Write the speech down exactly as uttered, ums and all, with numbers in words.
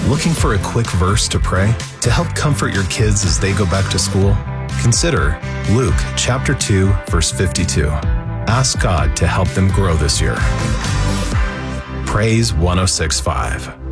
Looking for a quick verse to pray to help comfort your kids as they go back to school? Consider Luke chapter two, verse fifty-two. Ask God to help them grow this year. Praise one oh six point five.